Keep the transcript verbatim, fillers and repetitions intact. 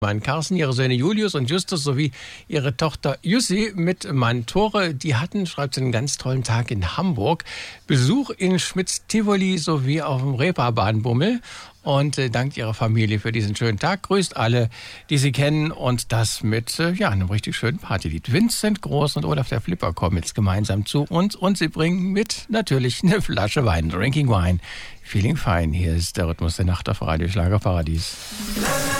Mein Carsten, ihre Söhne Julius und Justus sowie ihre Tochter Jussi mit Mantore, die hatten, schreibt sie, einen ganz tollen Tag in Hamburg. Besuch in Schmitz-Tivoli sowie auf dem Reeperbahnbummel. Und äh, dankt ihrer Familie für diesen schönen Tag. Grüßt alle, die sie kennen. Und das mit äh, ja, einem richtig schönen Partylied. Vincent Groß und Olaf der Flipper kommen jetzt gemeinsam zu uns. Und sie bringen mit natürlich eine Flasche Wein. Drinking Wine. Feeling fine. Hier ist der Rhythmus der Nacht auf Radio Schlagerparadies.